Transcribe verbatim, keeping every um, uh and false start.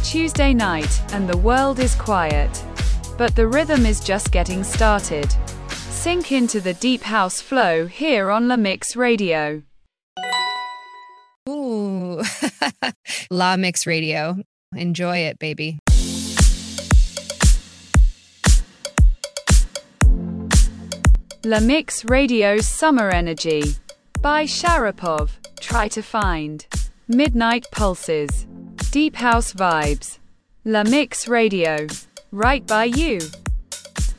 Tuesday night, and the world is quiet. But the rhythm is just getting started. Sink into the deep house flow here on La Mix Radio. Ooh, La Mix Radio. Enjoy it, baby. La Mix Radio's Summer Energy by Sharapov. Try to find midnight pulses, deep house vibes. La Mix Radio, right by you.